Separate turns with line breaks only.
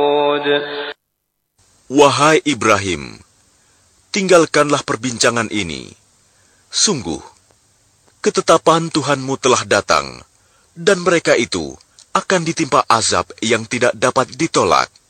Wahai Ibrahim, tinggalkanlah perbincangan ini. Sungguh, ketetapan Tuhanmu telah datang, dan mereka itu akan ditimpa azab yang tidak dapat ditolak.